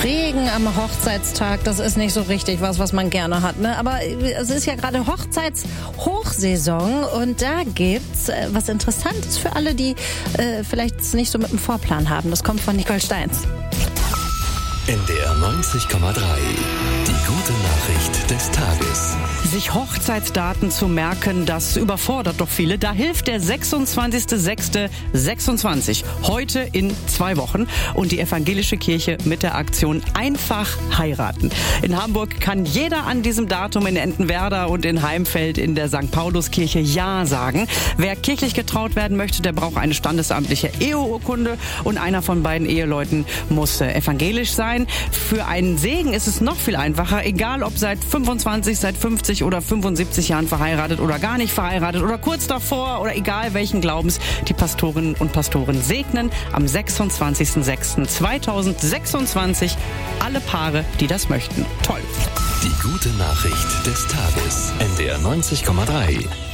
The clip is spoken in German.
Regen am Hochzeitstag, das ist nicht so richtig was man gerne hat, ne? Aber es ist ja gerade Hochzeitshochsaison und da gibt's was Interessantes für alle, die vielleicht es nicht so mit dem Vorplan haben. Das kommt von Nicole Steins. NDR 90,3. Die gute Nachricht des Tages. Sich Hochzeitsdaten zu merken, das überfordert doch viele. Da hilft der 26.06.26. Heute in 2 Wochen. Und die evangelische Kirche mit der Aktion Einfach heiraten. In Hamburg kann jeder an diesem Datum in Entenwerder und in Heimfeld in der St. Pauluskirche Ja sagen. Wer kirchlich getraut werden möchte, der braucht eine standesamtliche Eheurkunde. Und einer von beiden Eheleuten muss evangelisch sein. Für einen Segen ist es noch viel einfacher, egal ob seit 25, seit 50 oder 75 Jahren verheiratet oder gar nicht verheiratet oder kurz davor oder egal welchen Glaubens. Die Pastorinnen und Pastoren segnen am 26.06.2026 alle Paare, die das möchten. Toll. Die gute Nachricht des Tages. NDR 90,3.